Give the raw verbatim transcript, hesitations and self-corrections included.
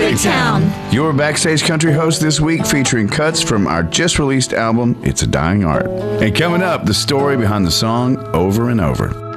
Big Town. Your Backstage Country host this week, featuring cuts from our just-released album, It's a Dying Art. And coming up, the story behind the song Over and Over.